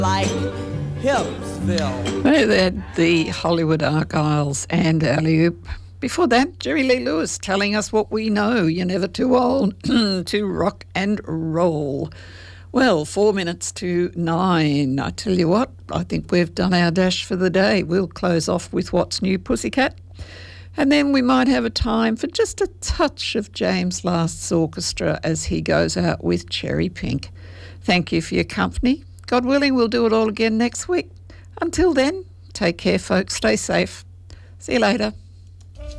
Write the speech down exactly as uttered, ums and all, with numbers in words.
Like Hillsville. Hey there, the Hollywood Argyles and Alley-Oop. Before that, Jerry Lee Lewis telling us what we know. You're never too old to rock and roll. Well, four minutes to nine. I tell you what, I think we've done our dash for the day. We'll close off with What's New, Pussycat. And then we might have a time for just a touch of James Last's orchestra as he goes out with Cherry Pink. Thank you for your company. God willing, we'll do it all again next week. Until then, take care, folks. Stay safe. See you later.